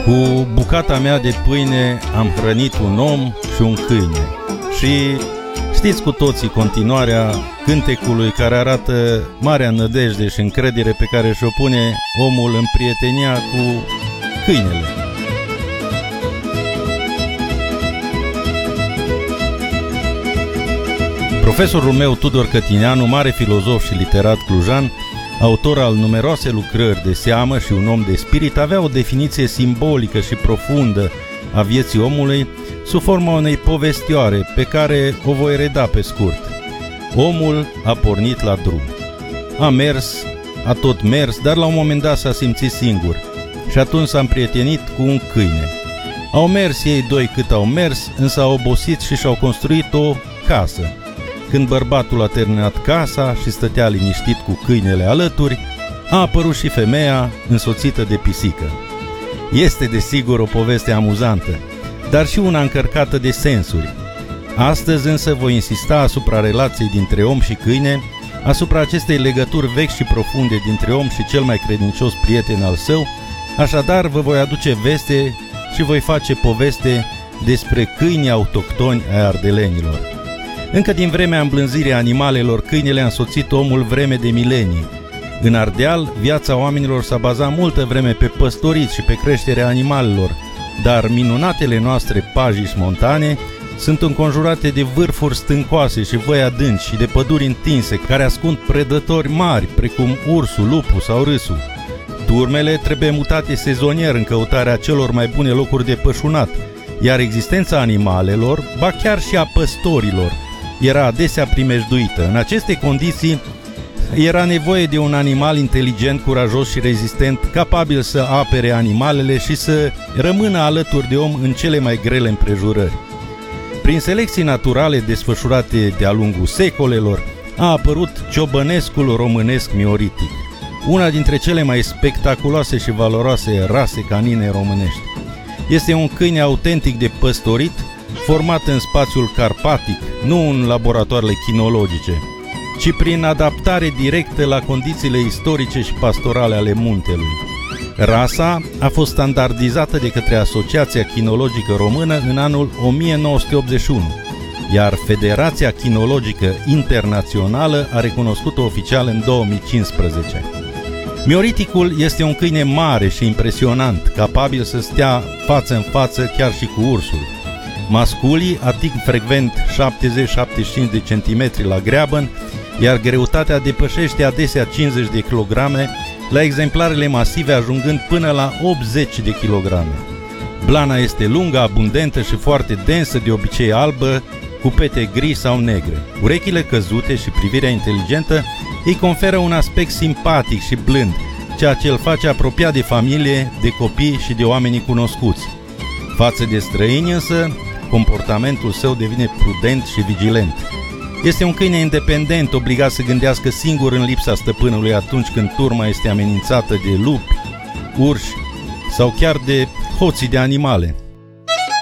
Cu bucata mea de pâine am hrănit un om și un câine. Și știți cu toții continuarea cântecului care arată marea nădejde și încredere pe care și-o pune omul în prietenia cu câinele. Profesorul meu, Tudor Cătineanu, mare filozof și literat clujan, autor al numeroase lucrări de seamă și un om de spirit, avea o definiție simbolică și profundă a vieții omului sub forma unei povestioare pe care o voi reda pe scurt. Omul a pornit la drum. A mers, a tot mers, dar la un moment dat s-a simțit singur și atunci s-a împrietenit cu un câine. Au mers ei doi cât au mers, însă au obosit și și-au construit o casă. Când bărbatul a terminat casa și stătea liniștit cu câinele alături, a apărut și femeia însoțită de pisică. Este desigur o poveste amuzantă, dar și una încărcată de sensuri. Astăzi însă voi insista asupra relației dintre om și câine, asupra acestei legături vechi și profunde dintre om și cel mai credincios prieten al său, așadar vă voi aduce veste și voi face poveste despre câinii autohtoni ai ardelenilor. Încă din vremea îmblânzirii animalelor, câinele a însoțit omul vreme de milenii. În Ardeal, viața oamenilor s-a bazat multă vreme pe păstorit și pe creșterea animalelor, dar minunatele noastre pajnici montane sunt înconjurate de vârfuri stâncoase și văi adânci și de păduri întinse care ascund predători mari, precum ursul, lupul sau râsul. Turmele trebuie mutate sezonier în căutarea celor mai bune locuri de pășunat, iar existența animalelor, ba chiar și a păstorilor, era adesea primejduită. În aceste condiții era nevoie de un animal inteligent, curajos și rezistent, capabil să apere animalele și să rămână alături de om în cele mai grele împrejurări. Prin selecții naturale desfășurate de-a lungul secolelor, a apărut ciobănescul românesc mioritic, una dintre cele mai spectaculoase și valoroase rase canine românești. Este un câine autentic de păstorit, format în spațiul carpatic, nu în laboratoarele chinologice, ci prin adaptare directă la condițiile istorice și pastorale ale muntelui. Rasa a fost standardizată de către Asociația Chinologică Română în anul 1981, iar Federația Chinologică Internațională a recunoscut-o oficial în 2015. Mioriticul este un câine mare și impresionant, capabil să stea față în față chiar și cu ursul. Masculii ating frecvent 70-75 de centimetri la greabăn, iar greutatea depășește adesea 50 de kilograme, la exemplarele masive ajungând până la 80 de kilograme. Blana este lungă, abundentă și foarte densă, de obicei albă, cu pete gri sau negre. Urechile căzute și privirea inteligentă îi conferă un aspect simpatic și blând, ceea ce îl face apropiat de familie, de copii și de oamenii cunoscuți. Față de străini însă, comportamentul său devine prudent și vigilent. Este un câine independent, obligat să gândească singur în lipsa stăpânului atunci când turma este amenințată de lupi, urși sau chiar de hoții de animale.